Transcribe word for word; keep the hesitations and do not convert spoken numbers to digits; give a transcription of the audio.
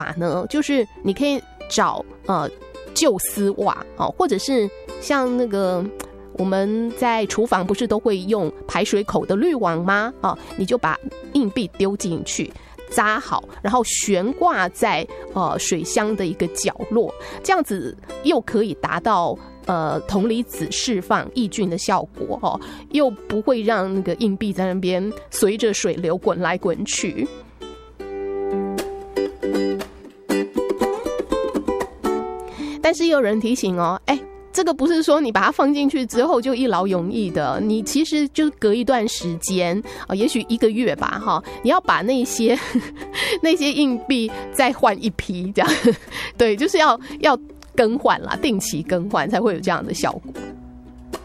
法呢，就是你可以找呃旧丝袜哦，或者是像那个我们在厨房不是都会用排水口的滤网吗？哦，你就把硬币丢进去，扎好，然后悬挂在呃水箱的一个角落，这样子又可以达到呃铜离子释放抑菌的效果哦，又不会让那个硬币在那边随着水流滚来滚去。但是也有人提醒哦，哎。这个不是说你把它放进去之后就一劳永逸的，你其实就隔一段时间，呃、也许一个月吧，哈，你要把那些那些硬币再换一批，这样，对，就是要要更换啦，定期更换才会有这样的效果。